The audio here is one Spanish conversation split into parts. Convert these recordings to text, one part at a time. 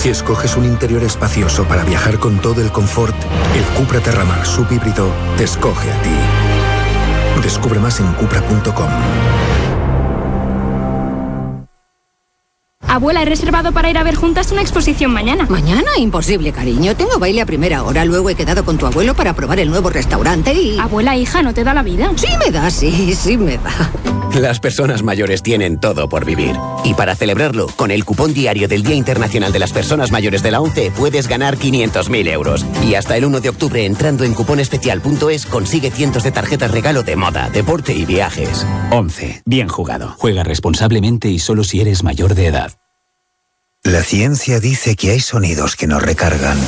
Si escoges un interior espacioso para viajar con todo el confort, el Cupra Terramar subhíbrido te escoge a ti. Descubre más en cupra.com. Abuela, he reservado para ir a ver juntas una exposición mañana. ¿Mañana? Imposible, cariño. Tengo baile a primera hora. Luego he quedado con tu abuelo para probar el nuevo restaurante y... Abuela, hija, ¿no te da la vida? Sí me da, sí me da. Las personas mayores tienen todo por vivir. Y para celebrarlo, con el cupón diario del Día Internacional de las Personas Mayores de la ONCE puedes ganar 500.000 euros. Y hasta el 1 de octubre, entrando en cuponespecial.es, consigue cientos de tarjetas regalo de moda, deporte y viajes. ONCE. Bien jugado. Juega responsablemente y solo si eres mayor de edad. La ciencia dice que hay sonidos que nos recargan.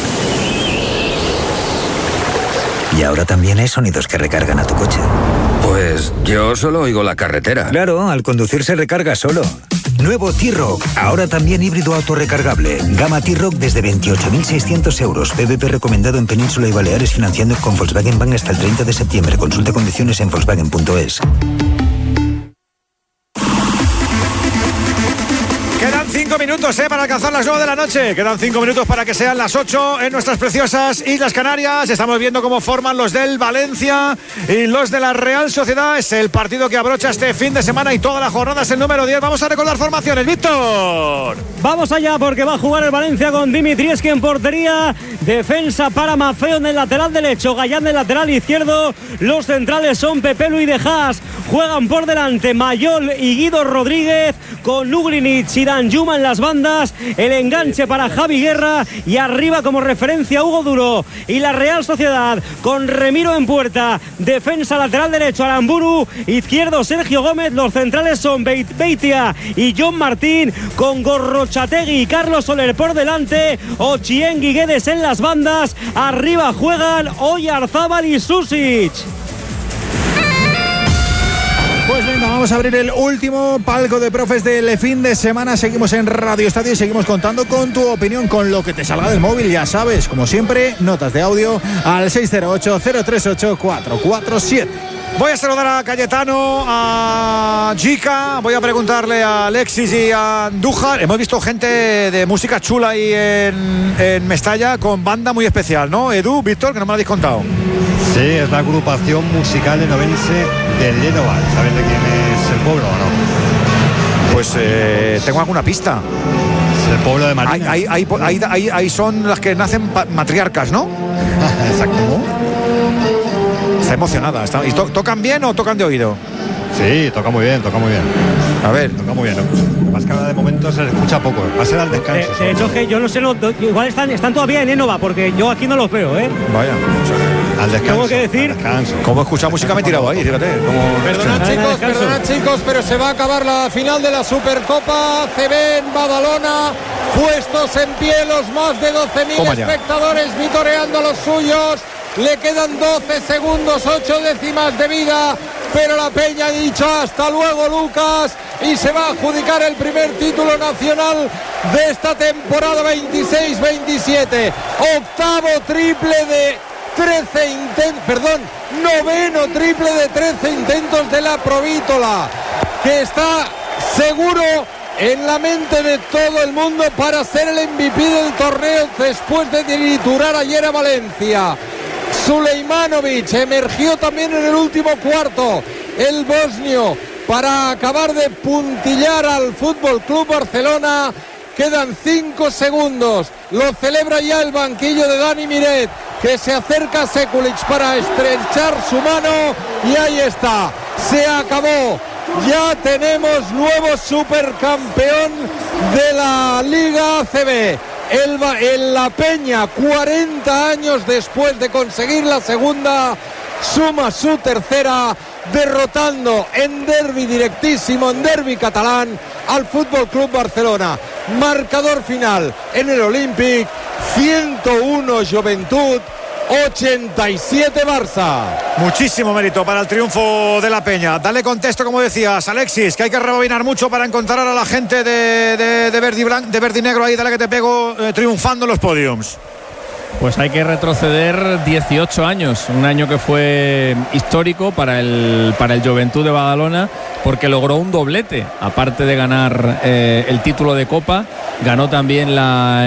Y ahora también hay sonidos que recargan a tu coche. Pues yo solo oigo la carretera. Claro, al conducir se recarga solo. Nuevo T-Roc, ahora también híbrido autorrecargable. Gama T-Roc desde 28.600 euros. PVP recomendado en Península y Baleares, financiando con Volkswagen Bank hasta el 30 de septiembre. Consulta condiciones en volkswagen.es. Quedan 5 minutos para alcanzar las 9 de la noche. Quedan 5 minutos para que sean las 8 en nuestras preciosas Islas Canarias. Estamos viendo cómo forman los del Valencia y los de la Real Sociedad. Es el partido que abrocha este fin de semana y toda la jornada es el número 10. Vamos a recordar formaciones, Víctor. Vamos allá porque va a jugar el Valencia con Dimitrievski en portería. Defensa para Maffeo en el lateral derecho, Gallán en el lateral izquierdo. Los centrales son Pepelu y De Haas. Juegan por delante Mayol y Guido Rodríguez, con Lugrinic y Danjuma en las bandas. El enganche para Javi Guerra y arriba como referencia Hugo Duro. Y la Real Sociedad con Remiro en puerta. Defensa lateral derecho Aramburu, izquierdo Sergio Gómez. Los centrales son Beitia y John Martín, con Gorrochategui y Carlos Soler por delante. Ochieng y Guedes en las bandas. Arriba juegan Oyarzábal y Susic. Pues venga, vamos a abrir el último palco de profes del fin de semana. Seguimos en Radio Estadio y seguimos contando con tu opinión, con lo que te salga del móvil. Ya sabes, como siempre, notas de audio al 608-038-447. Voy a saludar a Cayetano, a Jica, voy a preguntarle a Alexis y a Andújar. Hemos visto gente de música chula ahí en Mestalla con banda muy especial, ¿no? Edu, Víctor, que no me lo habéis contado. Sí, es la agrupación musical enovense de Llénoval. ¿Sabes de quién es el pueblo o no? Pues tengo alguna pista. Es el pueblo de Marina. Ahí son las que nacen matriarcas, ¿no? Exacto. Está emocionada. ¿Y tocan bien o tocan de oído? Sí, toca muy bien. A ver. Toca muy bien, ¿no? Más que ahora de momento se les escucha poco. Va a ser al descanso. De hecho, que yo no sé, igual están todavía en Énova, porque yo aquí no los veo, ¿eh? Vaya. Al descanso. Tengo que decir. Como escuchar música me he tirado ahí, fíjate. Perdonad chicos, pero se va a acabar la final de la Supercopa CB en Badalona. Puestos en pie los más de 12.000 espectadores vitoreando a los suyos. Le quedan 12 segundos, 8 décimas de vida, pero la Peña ha dicho hasta luego, Lucas, y se va a adjudicar el primer título nacional de esta temporada 26-27. Octavo triple de 13 intentos, noveno triple de 13 intentos de la Provítola, que está seguro en la mente de todo el mundo para ser el MVP del torneo después de triturar ayer a Valencia. Sulejmanovic emergió también en el último cuarto, el bosnio, para acabar de puntillar al Fútbol Club Barcelona. Quedan 5 segundos, lo celebra ya el banquillo de Dani Miret, que se acerca a Sekulic para estrechar su mano, y ahí está, se acabó. Ya tenemos nuevo supercampeón de la Liga ACB. El La Peña, 40 años después de conseguir la segunda, suma su tercera, derrotando en derbi directísimo, en derbi catalán, al Fútbol Club Barcelona. Marcador final en el Olímpic: 101 Joventut, 87 Barça. Muchísimo mérito para el triunfo de la Peña. Dale contexto, como decías, Alexis, que hay que rebobinar mucho para encontrar a la gente de verde y negro ahí, dale que te pego, triunfando en los podiums. Pues hay que retroceder 18 años, un año que fue histórico para el Joventut de Badalona, porque logró un doblete, aparte de ganar el título de Copa, ganó también la